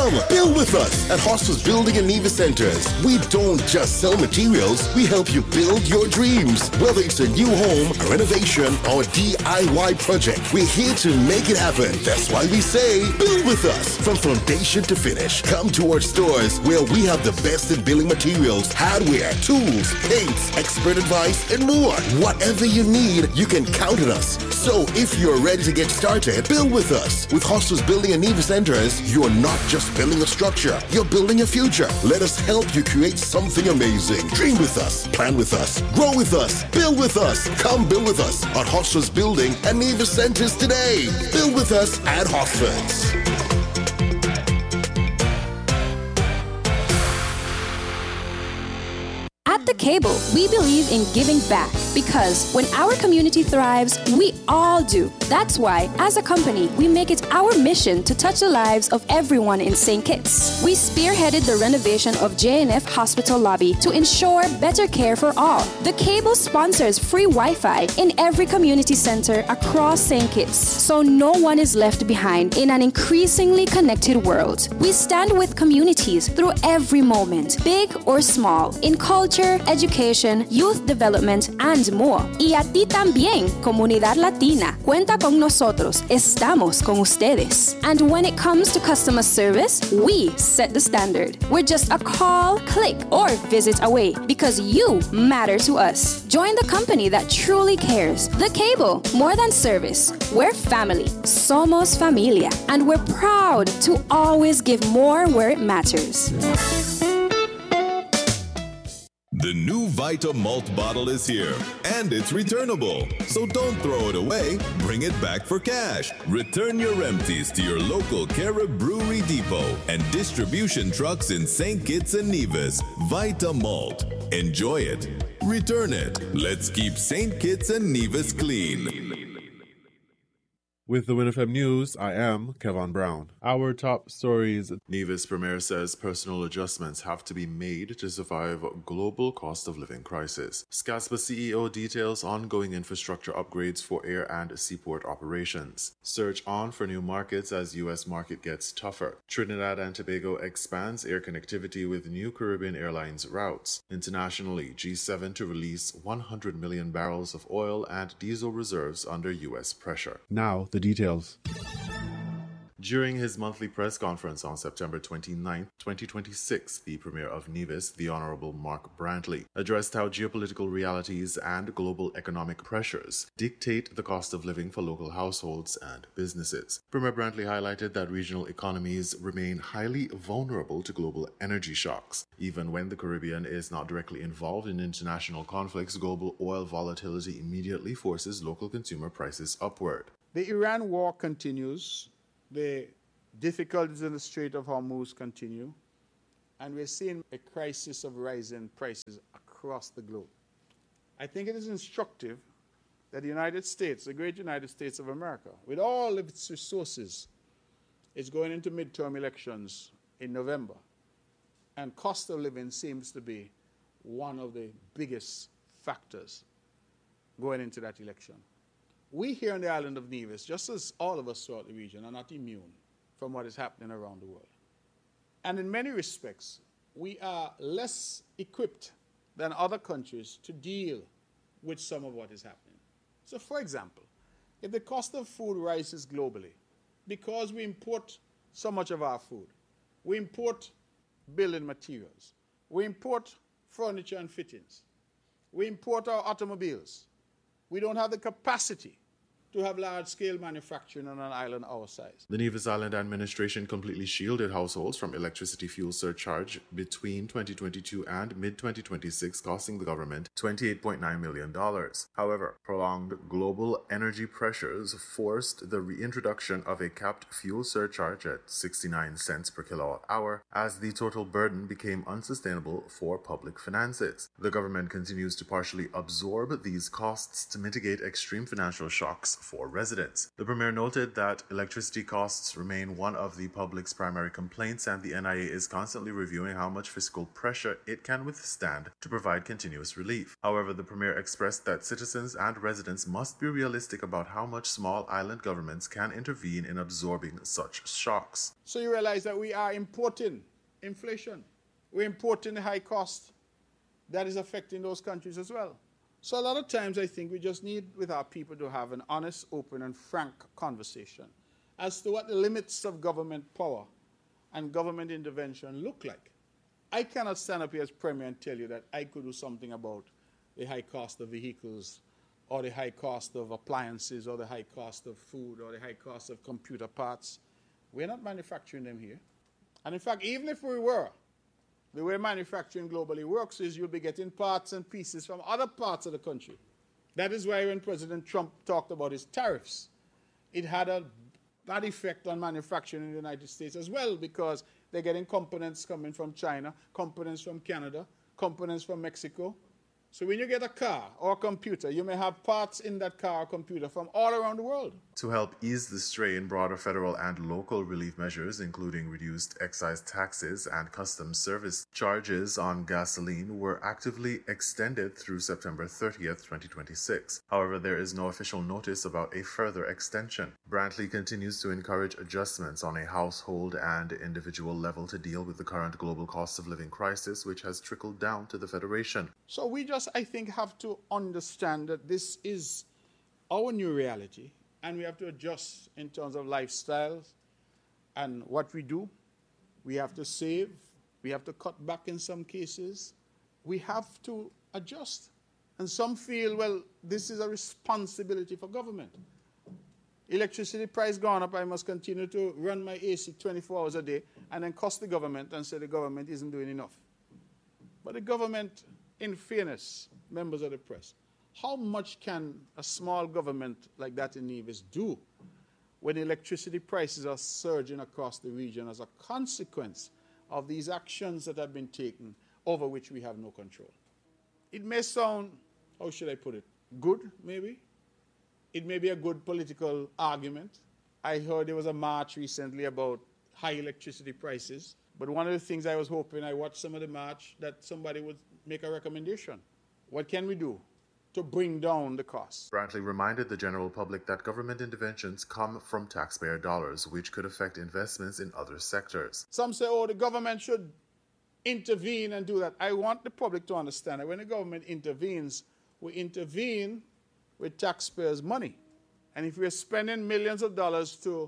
Come, build with us at Hostos Building and Nevis Centers. We don't just sell materials, we help you build your dreams. Whether it's a new home, a renovation, or a DIY project, we're here to make it happen. That's why we say, build with us. From foundation to finish, come to our stores where we have the best in building materials, hardware, tools, paints, expert advice, and more. Whatever you need, you can count on us. So if you're ready to get started, build with us. With Hostos Building and Nevis Centers, you're not just building a structure, you're building a future. Let us help you create something amazing. Dream with us, plan with us, grow with us, build with us. Come build with us at Hostos Building and Nevis Centers today. Build with us at Hostos. At The Cable, we believe in giving back because when our community thrives, we all do. That's why, as a company, we make it our mission to touch the lives of everyone in St. Kitts. We spearheaded the renovation of JNF Hospital lobby to ensure better care for all. The Cable sponsors free Wi-Fi in every community center across St. Kitts, so no one is left behind in an increasingly connected world. We stand with communities through every moment, big or small, in culture, education, youth development, and more. Y a ti también, Comunidad Latina. Cuenta con nosotros. Estamos con ustedes. And when it comes to customer service, we set the standard. We're just a call, click, or visit away because you matter to us. Join the company that truly cares. The Cable, more than service. We're family. Somos familia. And we're proud to always give more where it matters. The new Vita Malt bottle is here, and it's returnable. So don't throw it away, bring it back for cash. Return your empties to your local Carib Brewery Depot and distribution trucks in St. Kitts and Nevis. Vita Malt. Enjoy it. Return it. Let's keep St. Kitts and Nevis clean. With the WinFM News, I am Kevin Brown. Our top stories. Nevis Premier says personal adjustments have to be made to survive global cost of living crisis. SCASPA CEO details ongoing infrastructure upgrades for air and seaport operations. Search on for new markets as U.S. market gets tougher. Trinidad and Tobago expands air connectivity with new Caribbean Airlines routes. Internationally, G7 to release 100 million barrels of oil and diesel reserves under U.S. pressure. Now, the details. During his monthly press conference on September 29, 2026, the Premier of Nevis, the Honorable Mark Brantley, addressed how geopolitical realities and global economic pressures dictate the cost of living for local households and businesses. Premier Brantley highlighted that regional economies remain highly vulnerable to global energy shocks. Even when the Caribbean is not directly involved in international conflicts, global oil volatility immediately forces local consumer prices upward. The Iran war continues. The difficulties in the Strait of Hormuz continue. And we're seeing a crisis of rising prices across the globe. I think it is instructive that the United States, the great United States of America, with all of its resources, is going into midterm elections in November. And cost of living seems to be one of the biggest factors going into that election. We here on the island of Nevis, just as all of us throughout the region, are not immune from what is happening around the world. And in many respects, we are less equipped than other countries to deal with some of what is happening. So for example, if the cost of food rises globally, because we import so much of our food, we import building materials, we import furniture and fittings, we import our automobiles, we don't have the capacity to have large-scale manufacturing on an island our size. The Nevis Island administration completely shielded households from electricity fuel surcharge between 2022 and mid-2026, costing the government $28.9 million. However, prolonged global energy pressures forced the reintroduction of a capped fuel surcharge at 69 cents per kilowatt hour, as the total burden became unsustainable for public finances. The government continues to partially absorb these costs to mitigate extreme financial shocks for residents. The Premier noted that electricity costs remain one of the public's primary complaints, and the NIA is constantly reviewing how much fiscal pressure it can withstand to provide continuous relief. However, the Premier expressed that citizens and residents must be realistic about how much small island governments can intervene in absorbing such shocks. So you realize that we are importing inflation. We're importing the high cost that is affecting those countries as well. So a lot of times I think we just need with our people to have an honest, open and frank conversation as to what the limits of government power and government intervention look like. I cannot stand up here as Premier and tell you that I could do something about the high cost of vehicles or the high cost of appliances or the high cost of food or the high cost of computer parts. We're not manufacturing them here. And in fact, even if we were, the way manufacturing globally works is you'll be getting parts and pieces from other parts of the country. That is why when President Trump talked about his tariffs, it had a bad effect on manufacturing in the United States as well, because they're getting components coming from China, components from Canada, components from Mexico. So when you get a car or a computer, you may have parts in that car or computer from all around the world. To help ease the strain, broader federal and local relief measures, including reduced excise taxes and customs service charges on gasoline, were actively extended through September 30th, 2026. However, there is no official notice about a further extension. Brantley continues to encourage adjustments on a household and individual level to deal with the current global cost of living crisis, which has trickled down to the Federation. So we just, I think, have to understand that this is our new reality, and we have to adjust in terms of lifestyles and what we do. We have to save. We have to cut back in some cases. We have to adjust. And some feel, well, this is a responsibility for government. Electricity price gone up, I must continue to run my AC 24 hours a day and then cost the government and say the government isn't doing enough. But the government, in fairness, members of the press, how much can a small government like that in Nevis do when electricity prices are surging across the region as a consequence of these actions that have been taken over which we have no control? It may sound, how should I put it, good maybe. It may be a good political argument. I heard there was a march recently about high electricity prices. But one of the things I was hoping, I watched some of the march, that somebody would make a recommendation. What can we do to bring down the costs? Brantley reminded the general public that government interventions come from taxpayer dollars, which could affect investments in other sectors. Some say, oh, the government should intervene and do that. I want the public to understand that when the government intervenes, we intervene with taxpayers' money. And if we're spending millions of dollars to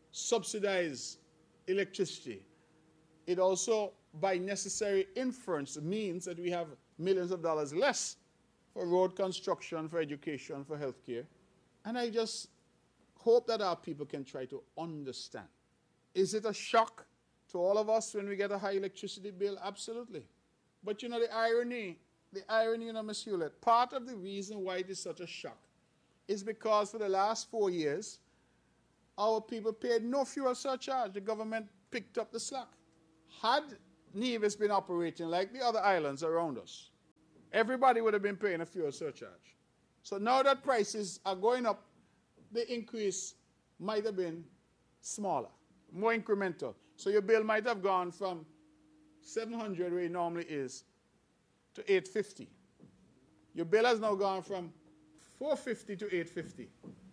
subsidize electricity, it also, by necessary inference, means that we have millions of dollars less for road construction, for education, for healthcare. And I just hope that our people can try to understand. Is it a shock to all of us when we get a high electricity bill? Absolutely. But you know, the irony, you know, Ms. Hewlett, part of the reason why it is such a shock is because for the last 4 years, our people paid no fuel surcharge. The government picked up the slack. Had Nevis been operating like the other islands around us, everybody would have been paying a fuel surcharge. So now that prices are going up, the increase might have been smaller, more incremental. So your bill might have gone from $700 where it normally is to $850. Your bill has now gone from $450 to $850.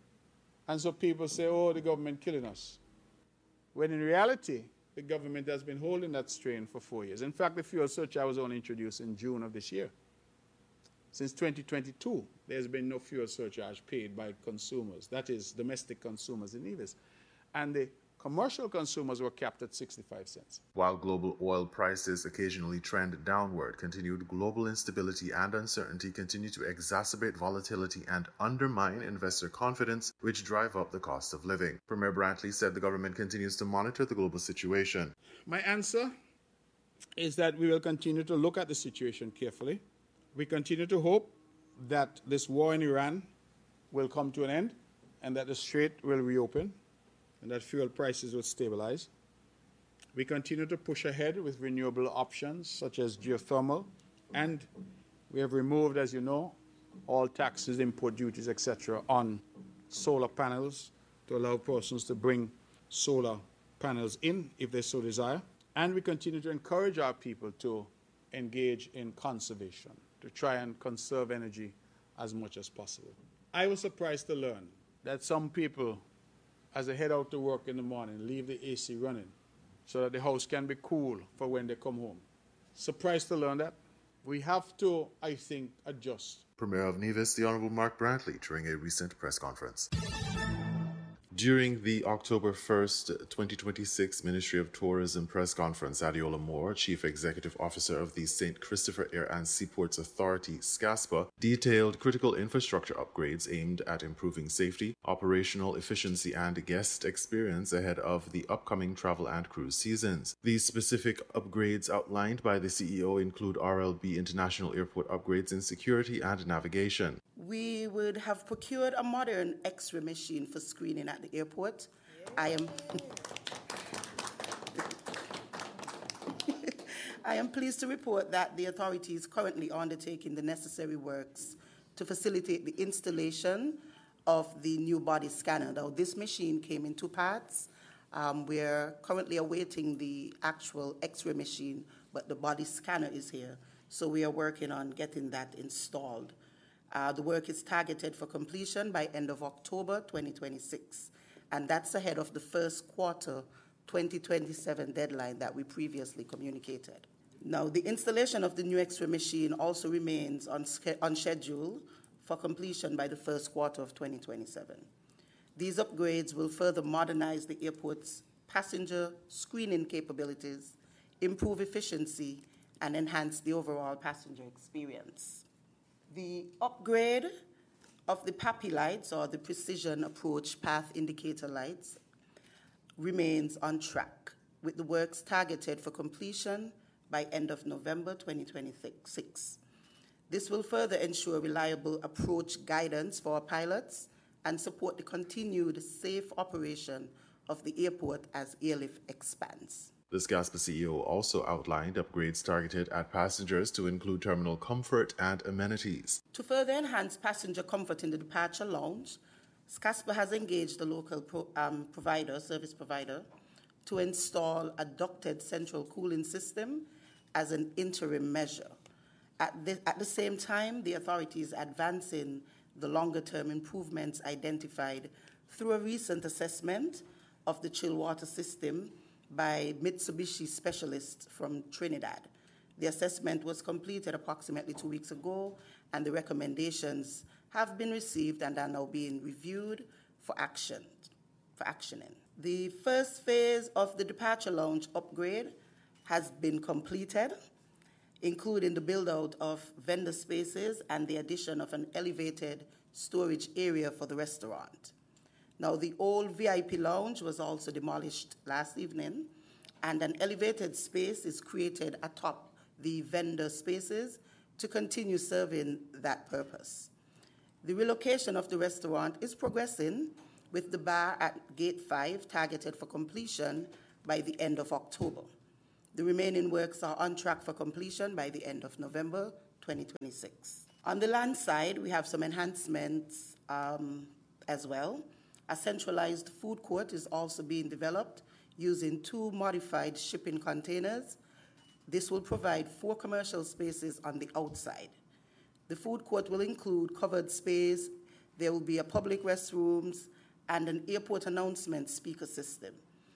And so people say, oh, the government killing us. When in reality, the government has been holding that strain for 4 years. In fact, the fuel surcharge was only introduced in June of this year. Since 2022, there's been no fuel surcharge paid by consumers, that is, domestic consumers in Nevis. And the commercial consumers were capped at 65 cents. While global oil prices occasionally trend downward, continued global instability and uncertainty continue to exacerbate volatility and undermine investor confidence, which drive up the cost of living. Premier Brantley said the government continues to monitor the global situation. My answer is that we will continue to look at the situation carefully. We continue to hope that this war in Iran will come to an end and that the Strait will reopen and that fuel prices will stabilize. We continue to push ahead with renewable options such as geothermal, and we have removed, as you know, all taxes, import duties, etc. on solar panels to allow persons to bring solar panels in if they so desire. And we continue to encourage our people to engage in conservation, to try and conserve energy as much as possible. I was surprised to learn that some people, as they head out to work in the morning, leave the AC running so that the house can be cool for when they come home. Surprised to learn that. We have to, I think, adjust. Premier of Nevis, the Honourable Mark Brantley, during a recent press conference. During the October 1st, 2026 Ministry of Tourism press conference, Adiola Moore, Chief Executive Officer of the St. Christopher Air and Seaports Authority, SCASPA, detailed critical infrastructure upgrades aimed at improving safety, operational efficiency, and guest experience ahead of the upcoming travel and cruise seasons. These specific upgrades outlined by the CEO include RLB International Airport upgrades in security and navigation. We would have procured a modern X-ray machine for screening at the airport. I am pleased to report that the authority is currently undertaking the necessary works to facilitate the installation of the new body scanner. Now, this machine came in two parts. We're currently awaiting the actual X-ray machine, but the body scanner is here. So we are working on getting that installed. The work is targeted for completion by end of October 2026, and that's ahead of the first quarter 2027 deadline that we previously communicated. Now, the installation of the new X-ray machine also remains on schedule for completion by the first quarter of 2027. These upgrades will further modernize the airport's passenger screening capabilities, improve efficiency, and enhance the overall passenger experience. The upgrade of the PAPI lights, or the Precision Approach Path Indicator lights, remains on track, with the works targeted for completion by end of November 2026. This will further ensure reliable approach guidance for our pilots and support the continued safe operation of the airport as airlift expands. The SCASPA CEO also outlined upgrades targeted at passengers to include terminal comfort and amenities. To further enhance passenger comfort in the departure lounge, SCASPA has engaged the local service provider, to install a ducted central cooling system as an interim measure. At the same time, the authority is advancing the longer-term improvements identified through a recent assessment of the chill water system by Mitsubishi specialists from Trinidad. The assessment was completed approximately 2 weeks ago, and the recommendations have been received and are now being reviewed for actioning. The first phase of the departure lounge upgrade has been completed, including the build-out of vendor spaces and the addition of an elevated storage area for the restaurant. Now, the old VIP lounge was also demolished last evening, and an elevated space is created atop the vendor spaces to continue serving that purpose. The relocation of the restaurant is progressing, with the bar at Gate 5 targeted for completion by the end of October. The remaining works are on track for completion by the end of November 2026. On the land side, we have some enhancements as well. A centralized food court is also being developed using 2 modified shipping containers. This will provide 4 commercial spaces on the outside. The food court will include covered space, there will be a public restrooms, and an airport announcement speaker system.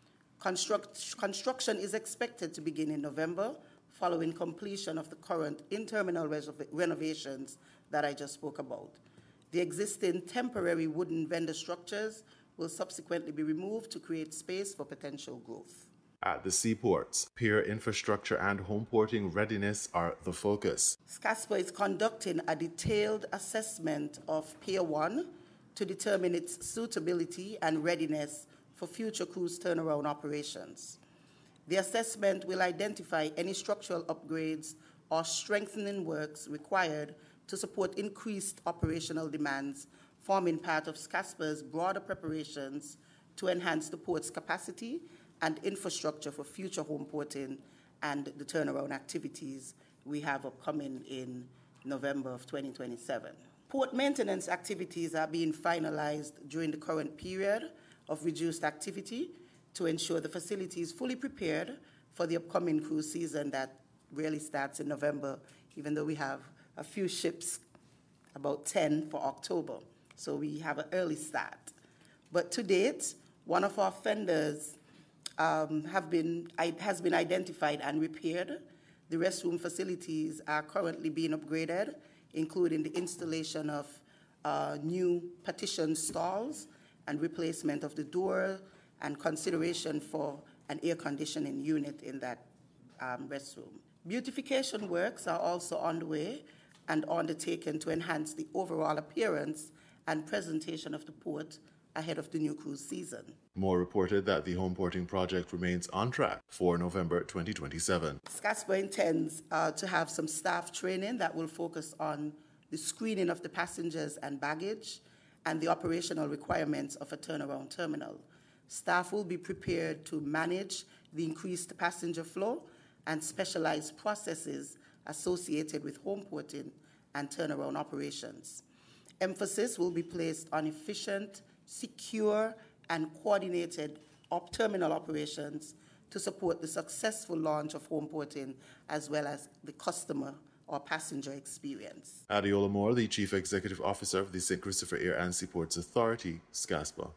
Construction is expected to begin in November, following completion of the current in-terminal renovations that I just spoke about. The existing temporary wooden vendor structures will subsequently be removed to create space for potential growth. At the seaports, pier infrastructure and homeporting readiness are the focus. SCASPA is conducting a detailed assessment of Pier 1 to determine its suitability and readiness for future cruise turnaround operations. The assessment will identify any structural upgrades or strengthening works required to support increased operational demands, forming part of SCASPA's broader preparations to enhance the port's capacity and infrastructure for future home porting and the turnaround activities we have upcoming in November of 2027. Port maintenance activities are being finalized during the current period of reduced activity to ensure the facility is fully prepared for the upcoming cruise season that really starts in November, even though we have a few ships, about 10 for October. So we have an early start. But to date, one of our fenders has been identified and repaired. The restroom facilities are currently being upgraded, including the installation of new partition stalls and replacement of the door and consideration for an air conditioning unit in that restroom. Beautification works are also underway and undertaken to enhance the overall appearance and presentation of the port ahead of the new cruise season. Moore reported that the home porting project remains on track for November 2027. SCASPA intends to have some staff training that will focus on the screening of the passengers and baggage and the operational requirements of a turnaround terminal. Staff will be prepared to manage the increased passenger flow and specialized processes associated with home porting and turnaround operations. Emphasis will be placed on efficient, secure, and coordinated terminal operations to support the successful launch of home porting as well as the customer or passenger experience. Adeola Moore, the Chief Executive Officer of the St. Christopher Air and Seaports Authority, SCASPA.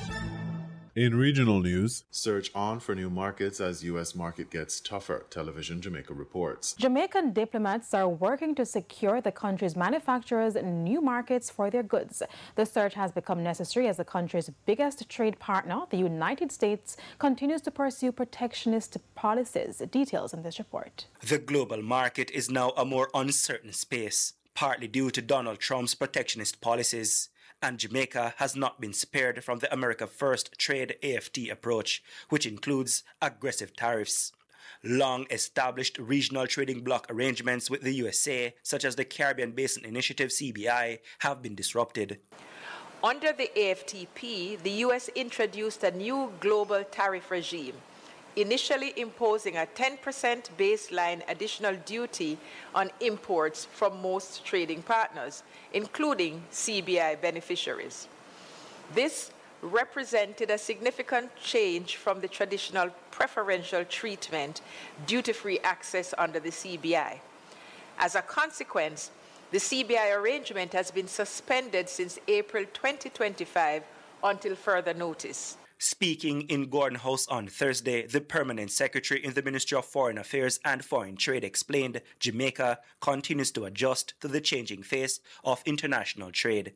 In regional news, search on for new markets as U.S. market gets tougher, Television Jamaica reports. Jamaican diplomats are working to secure the country's manufacturers new markets for their goods. The search has become necessary as the country's biggest trade partner, the United States, continues to pursue protectionist policies. Details in this report. The global market is now a more uncertain space, partly due to Donald Trump's protectionist policies. And Jamaica has not been spared from the America First Trade AFT approach, which includes aggressive tariffs. Long-established regional trading bloc arrangements with the USA, such as the Caribbean Basin Initiative CBI, have been disrupted. Under the AFTP, the U.S. introduced a new global tariff regime, initially imposing a 10% baseline additional duty on imports from most trading partners, including CBI beneficiaries. This represented a significant change from the traditional preferential treatment, duty-free access under the CBI. As a consequence, the CBI arrangement has been suspended since April 2025 until further notice. Speaking in Gordon House on Thursday, the permanent secretary in the Ministry of Foreign Affairs and Foreign Trade explained Jamaica continues to adjust to the changing face of international trade.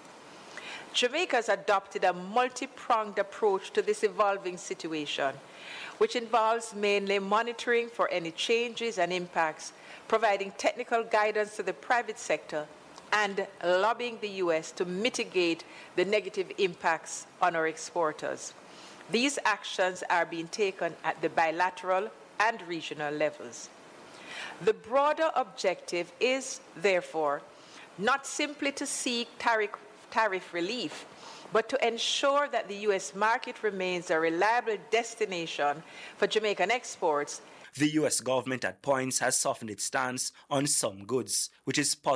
Jamaica has adopted a multi-pronged approach to this evolving situation, which involves mainly monitoring for any changes and impacts, providing technical guidance to the private sector, and lobbying the U.S. to mitigate the negative impacts on our exporters. These actions are being taken at the bilateral and regional levels. The broader objective is, therefore, not simply to seek tariff relief, but to ensure that the U.S. market remains a reliable destination for Jamaican exports. The U.S. government at points has softened its stance on some goods, which is positive.